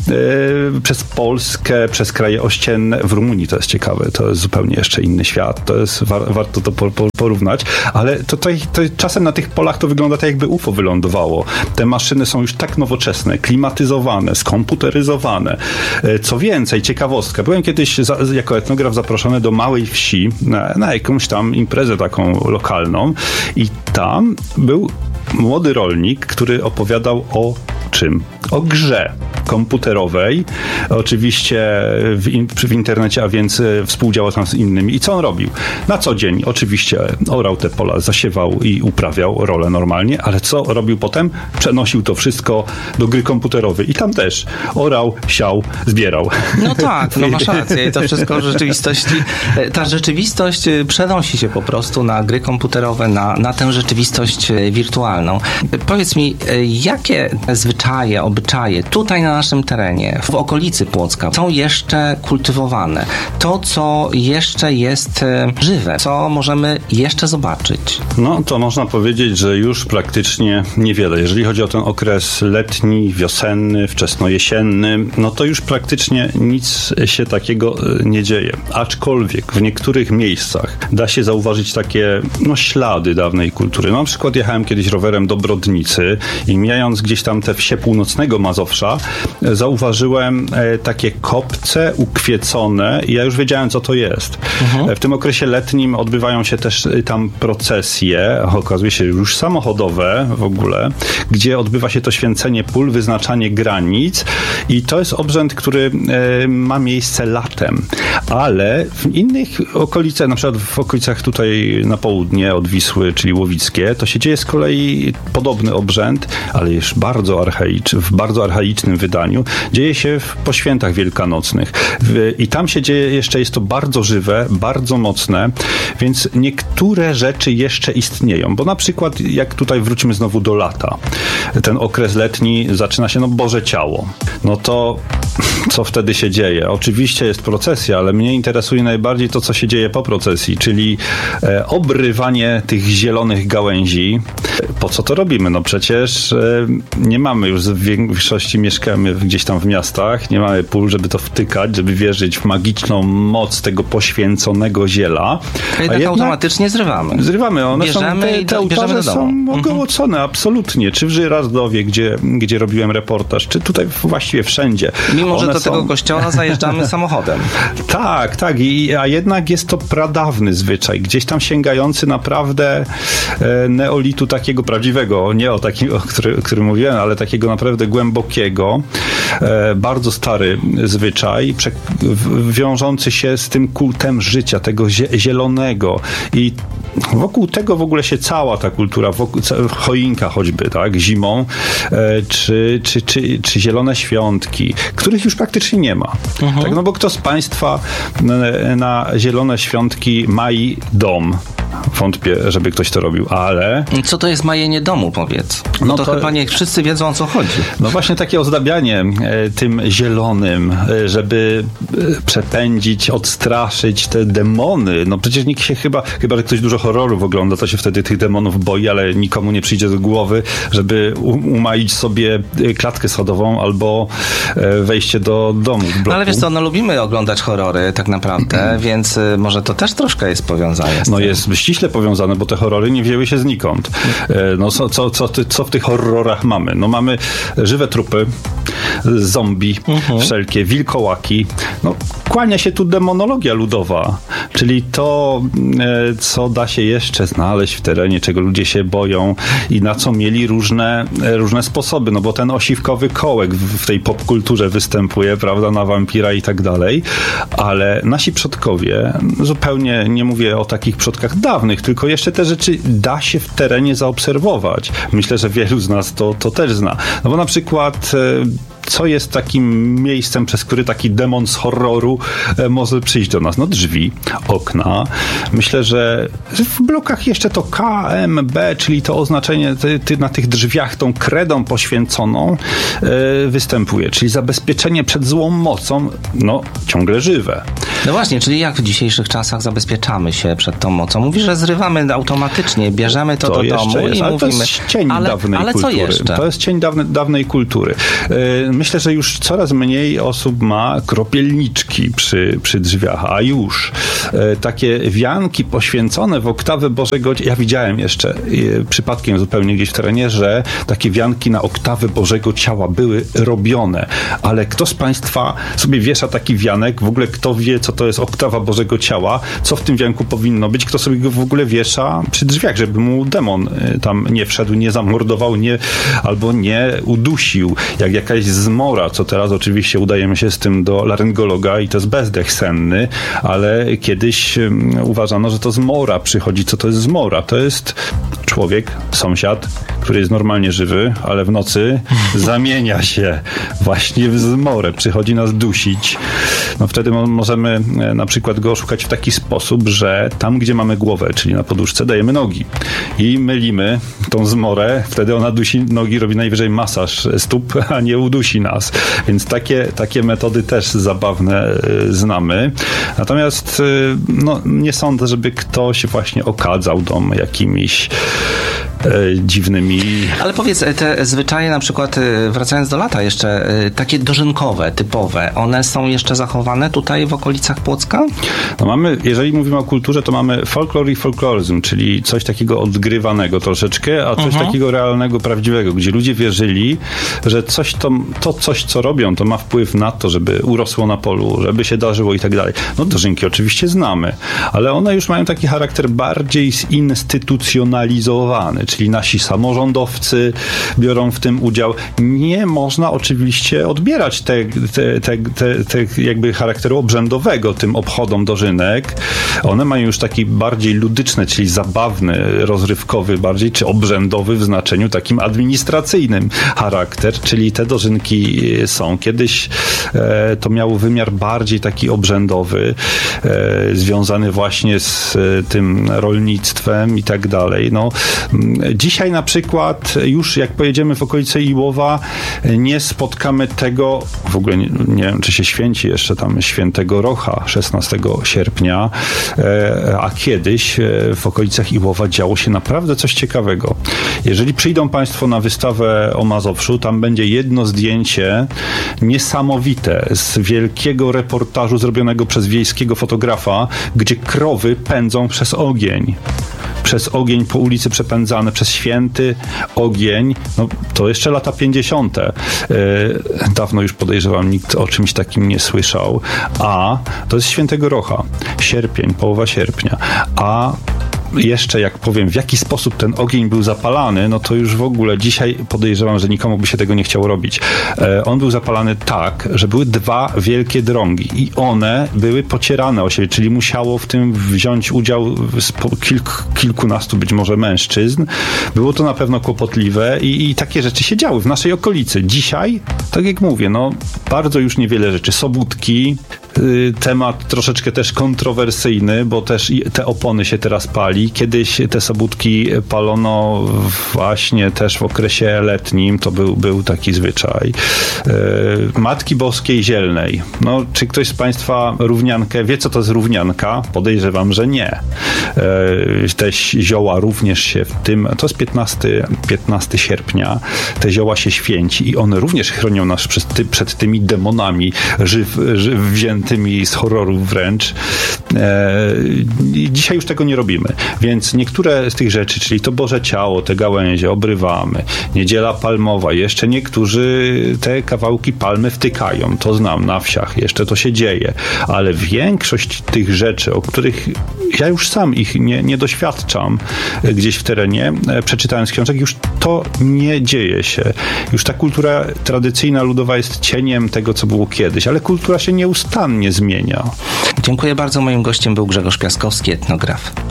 e, przez Polskę, przez kraje ościenne, w Rumunii to jest ciekawe, to jest zupełnie jeszcze inny świat, to jest, war, warto to po, po, porównać, ale to, to, to czasem na tych polach to wygląda tak, jakby U F O wylądowało. Te maszyny są już tak nowoczesne, klimatyzowane, skomputeryzowane. E, co więcej, ciekawostka, byłem kiedyś za, jako etnograf zaproszony do małej wsi na, na jakąś tam imprezę taką lokalną i tam był młody rolnik, który opowiadał o czym? O grze komputerowej, oczywiście w, in, w internecie, a więc współdziałał tam z innymi. I co on robił? Na co dzień oczywiście orał te pola, zasiewał i uprawiał rolę normalnie, ale co robił potem? Przenosił to wszystko do gry komputerowej i tam też orał, siał, zbierał. No tak, no masz rację. I to wszystko w rzeczywistości, ta rzeczywistość przenosi się po prostu na gry komputerowe, na, na tę rzeczywistość wirtualną. Powiedz mi, jakie zwyczaje, obyczaje tutaj na naszym terenie, w okolicy Płocka są jeszcze kultywowane? To, co jeszcze jest żywe, co możemy jeszcze zobaczyć? No, to można powiedzieć, że już praktycznie niewiele. Jeżeli chodzi o ten okres letni, wiosenny, wczesnojesienny, no to już praktycznie nic się takiego nie dzieje. Aczkolwiek w niektórych miejscach da się zauważyć takie, no, ślady dawnej kultury. No, na przykład jechałem kiedyś rowerem do Brodnicy i mijając gdzieś tam te wsie północnego Mazowsza, zauważyłem e, takie kopce ukwiecone i ja już wiedziałem, co to jest. Mhm. W tym okresie letnim odbywają się też tam procesje, okazuje się już samochodowe w ogóle, gdzie odbywa się to święcenie pól, wyznaczanie granic i to jest obrzęd, który e, ma miejsce latem, ale w innych okolicach, na przykład w okolicach tutaj na południe od Wisły, czyli Łowickie, to się dzieje z kolei podobny obrzęd, ale już bardzo archaiczny, w bardzo archaicznym wydaniu. Dzieje się w, po świętach wielkanocnych. W, I tam się dzieje, jeszcze jest to bardzo żywe, bardzo mocne, więc niektóre rzeczy jeszcze istnieją, bo na przykład jak tutaj wrócimy znowu do lata, ten okres letni zaczyna się, no Boże Ciało. No to co wtedy się dzieje? Oczywiście jest procesja, ale mnie interesuje najbardziej to, co się dzieje po procesji, czyli e, obrywanie tych zielonych gałęzi. Po co to robimy? No przecież e, nie mamy już w większości, mieszkamy gdzieś tam w miastach, nie mamy pól, żeby to wtykać, żeby wierzyć w magiczną moc tego poświęconego ziela. A jednak, jednak automatycznie zrywamy. Zrywamy. One bierzemy są, te, te ołtarze są ogołocone, absolutnie. Czy w Żyrardowie, gdzie, gdzie robiłem reportaż, czy tutaj właściwie wszędzie. Mimo, że do są... tego kościoła zajeżdżamy samochodem. Tak, tak. I, a jednak jest to pradawny zwyczaj. Gdzieś tam sięgający naprawdę e, neolitu takiego takiego prawdziwego, nie o takim, o który, o którym mówiłem, ale takiego naprawdę głębokiego, e, bardzo stary zwyczaj, prze, w, wiążący się z tym kultem życia, tego zie, zielonego i wokół tego w ogóle się cała ta kultura, wokół, choinka choćby, tak, zimą, e, czy, czy, czy, czy zielone świątki, których już praktycznie nie ma. Mhm. Tak, no bo kto z Państwa na, na zielone świątki mai dom? Wątpię, żeby ktoś to robił, ale... Co to jest majenie domu, powiedz? No, no to, to chyba niech wszyscy wiedzą, o co chodzi. No właśnie takie ozdabianie e, tym zielonym, e, żeby e, przepędzić, odstraszyć te demony. No przecież nikt się chyba, chyba że ktoś dużo horrorów ogląda, to się wtedy tych demonów boi, ale nikomu nie przyjdzie do głowy, żeby u- umaić sobie klatkę schodową albo e, wejście do domu. No ale wiesz co, no lubimy oglądać horrory tak naprawdę, więc e, może to też troszkę jest powiązane z No tym. jest ściśle powiązane, bo te horrory nie wzięły się znikąd. No co, co, co, ty, co w tych horrorach mamy? No mamy żywe trupy, zombie, mhm. wszelkie, wilkołaki. No kłania się tu demonologia ludowa, czyli to, co da się jeszcze znaleźć w terenie, czego ludzie się boją i na co mieli różne, różne sposoby, no bo ten osiwkowy kołek w tej popkulturze występuje, prawda, na wampira i tak dalej, ale nasi przodkowie, zupełnie nie mówię o takich przodkach dawnych, tylko jeszcze te rzeczy da się w terenie zaobserwować. Myślę, że wielu z nas to, to też zna. No bo na przykład co jest takim miejscem, przez który taki demon z horroru może przyjść do nas? No drzwi, okna. Myślę, że w blokach jeszcze to K, M, B, czyli to oznaczenie ty, ty na tych drzwiach tą kredą poświęconą yy, występuje, czyli zabezpieczenie przed złą mocą, no ciągle żywe. No właśnie, czyli jak w dzisiejszych czasach zabezpieczamy się przed tą mocą? Mówisz, że zrywamy automatycznie, bierzemy to, to do domu jest, i ale mówimy... To jest cień ale, dawnej ale kultury. Co jeszcze? To jest cień dawne, dawnej kultury. Yy, myślę, że już coraz mniej osób ma kropielniczki przy, przy drzwiach, a już yy, takie wianki poświęcone w oktawę Bożego... Ja widziałem jeszcze yy, przypadkiem zupełnie gdzieś w terenie, że takie wianki na oktawę Bożego Ciała były robione, ale kto z Państwa sobie wiesza taki wianek? W ogóle kto wie, co to jest oktawa Bożego Ciała? Co w tym wianku powinno być? Kto sobie go w ogóle wiesza przy drzwiach, żeby mu demon yy, tam nie wszedł, nie zamordował, nie, albo nie udusił, jak jakaś zmora, co teraz oczywiście udajemy się z tym do laryngologa i to jest bezdech senny, ale kiedyś um, uważano, że to zmora przychodzi. Co to jest zmora? To jest człowiek, sąsiad, który jest normalnie żywy, ale w nocy zamienia się właśnie w zmorę. Przychodzi nas dusić. No wtedy mo- możemy e, na przykład go oszukać w taki sposób, że tam, gdzie mamy głowę, czyli na poduszce, dajemy nogi i mylimy tą zmorę. Wtedy ona dusi nogi, robi najwyżej masaż stóp, a nie udusi nas. Więc takie, takie metody też zabawne y, znamy. Natomiast y, no, nie sądzę, żeby ktoś właśnie okadzał dom jakimiś y, dziwnymi... Ale powiedz, te zwyczaje na przykład, wracając do lata jeszcze, takie dożynkowe, typowe, one są jeszcze zachowane tutaj w okolicach Płocka? No mamy, jeżeli mówimy o kulturze, to mamy folklor i folkloryzm, czyli coś takiego odgrywanego troszeczkę, a coś uh-huh. takiego realnego, prawdziwego, gdzie ludzie wierzyli, że coś to, to coś, co robią, to ma wpływ na to, żeby urosło na polu, żeby się darzyło i tak dalej. No dożynki oczywiście znamy, ale one już mają taki charakter bardziej zinstytucjonalizowany, czyli nasi samorządowcy biorą w tym udział. Nie można oczywiście odbierać te, te, te, te, te jakby charakteru obrzędowego tym obchodom dożynek. One mają już taki bardziej ludyczny, czyli zabawny, rozrywkowy bardziej, czy obrzędowy w znaczeniu takim administracyjnym charakter, czyli te dożynki są. Kiedyś e, to miało wymiar bardziej taki obrzędowy, e, związany właśnie z e, tym rolnictwem i tak dalej. No, dzisiaj na przykład już jak pojedziemy w okolice Iłowa, nie spotkamy tego, w ogóle nie, nie wiem, czy się święci jeszcze tam Świętego Rocha szesnastego sierpnia, e, a kiedyś e, w okolicach Iłowa działo się naprawdę coś ciekawego. Jeżeli przyjdą Państwo na wystawę o Mazowszu, tam będzie jedno zdjęcie niesamowite z wielkiego reportażu zrobionego przez wiejskiego fotografa, gdzie krowy pędzą przez ogień. Przez ogień po ulicy przepędzane, przez święty ogień. No, to jeszcze lata pięćdziesiąte. Yy, dawno już podejrzewam, nikt o czymś takim nie słyszał. A to jest Świętego Rocha. Sierpień, połowa sierpnia. A jeszcze jak powiem, w jaki sposób ten ogień był zapalany, no to już w ogóle dzisiaj podejrzewam, że nikomu by się tego nie chciało robić. E, on był zapalany tak, że były dwa wielkie drągi i one były pocierane o siebie, czyli musiało w tym wziąć udział kilk, kilkunastu być może mężczyzn. Było to na pewno kłopotliwe i, i takie rzeczy się działy w naszej okolicy. Dzisiaj, tak jak mówię, no bardzo już niewiele rzeczy. Sobótki, y, temat troszeczkę też kontrowersyjny, bo też te opony się teraz pali. Kiedyś te sobótki palono właśnie też w okresie letnim, to był, był taki zwyczaj. Y, Matki Boskiej Zielnej. No, czy ktoś z Państwa równionkę wie, co to jest równionka? Podejrzewam, że nie. Y, te zioła również się w tym, to jest piętnastego sierpnia, te zioła się święci i one również chronią nas przed, ty, przed tymi demonami żyw, żyw, wziętymi z horrorów wręcz. E, dzisiaj już tego nie robimy, więc niektóre z tych rzeczy, czyli to Boże Ciało, te gałęzie obrywamy, Niedziela Palmowa, jeszcze niektórzy te kawałki palmy wtykają, to znam na wsiach, jeszcze to się dzieje, ale większość tych rzeczy, o których ja już sam ich nie, nie doświadczam gdzieś w terenie, przeczytając książek, już to nie dzieje się. Już ta kultura tradycyjna, ludowa jest cieniem tego, co było kiedyś, ale kultura się nieustannie zmienia. Dziękuję bardzo. Moim gościem był Grzegorz Piaskowski, etnograf.